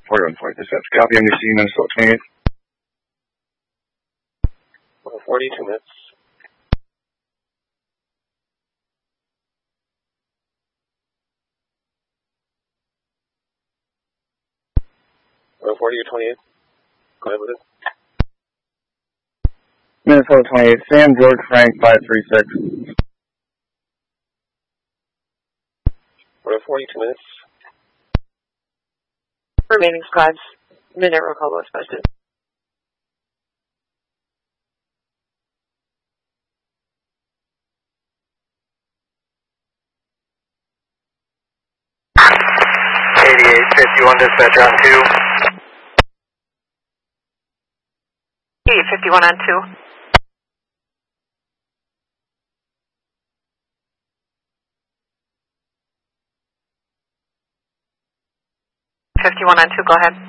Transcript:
4140 dispatch. Copy, MDC, Minnesota 28th. 42 minutes. Well, 28th. Go ahead with it. Minnesota 28th, Sam George Frank 536. 42 minutes. Remaining squads, minute roll call was posted. $88.51 dispatch on 2. 851 on 2. 51 on 2, go ahead.